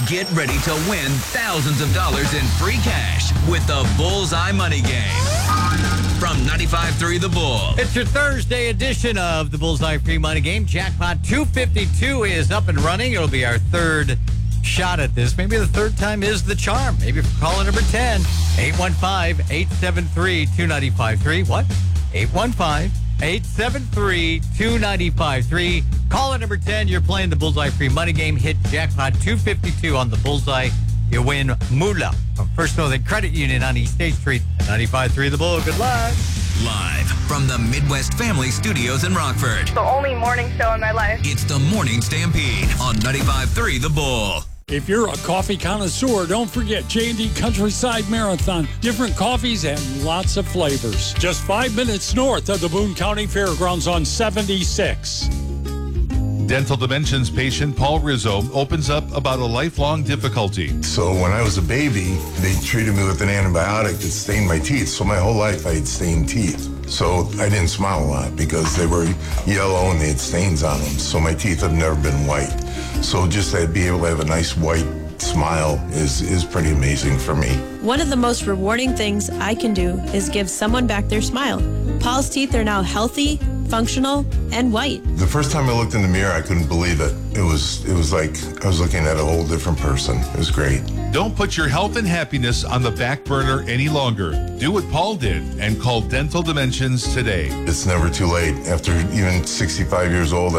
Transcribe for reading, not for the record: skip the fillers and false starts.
Get ready to win thousands of dollars in free cash with the Bullseye Money Game. From 95.3 The Bull. It's your Thursday edition of the Bullseye Free Money Game. Jackpot 252 is up and running. It'll be our third shot at this. Maybe the third time is the charm. Maybe for caller number 10, 815-873-2953. What? 815-873-2953. Caller number 10, you're playing the Bullseye Free Money Game. Hit Jackpot 252 on the Bullseye. You win moolah from First Northern Credit Union on East State Street at 95.3 The Bull. Good luck. Live from the Midwest Family Studios in Rockford. The only morning show in my life. It's the Morning Stampede on 95.3 The Bull. If you're a coffee connoisseur, don't forget J&D Countryside Marathon. Different coffees and lots of flavors. Just 5 minutes north of the Boone County Fairgrounds on 76. Dental Dimensions patient Paul Rizzo opens up about a lifelong difficulty. So when I was a baby, they treated me with an antibiotic that stained my teeth. So my whole life I had stained teeth. So I didn't smile a lot because they were yellow and they had stains on them. So my teeth have never been white. So just to be able to have a nice white smile is pretty amazing for me. One of the most rewarding things I can do is give someone back their smile. Paul's teeth are now healthy, functional, and white. The first time I looked in the mirror, I couldn't believe it. It was like I was looking at a whole different person. It was great. Don't put your health and happiness on the back burner any longer. Do what Paul did and call Dental Dimensions today. It's never too late. After even 65 years old,